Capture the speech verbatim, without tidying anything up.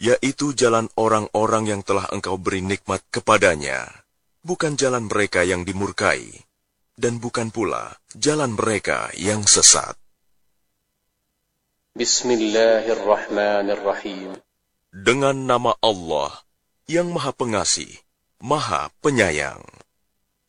yaitu jalan orang-orang yang telah engkau beri nikmat kepadanya, bukan jalan mereka yang dimurkai, dan bukan pula jalan mereka yang sesat. Bismillahirrahmanirrahim. Dengan nama Allah yang Maha Pengasih, Maha Penyayang.